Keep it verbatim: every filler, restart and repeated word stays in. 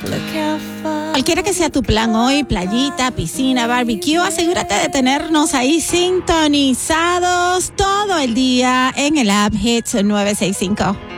Cualquiera que sea tu plan hoy, playita, piscina, barbecue, asegúrate de tenernos ahí sintonizados todo el día en el app Hits nueve seis cinco.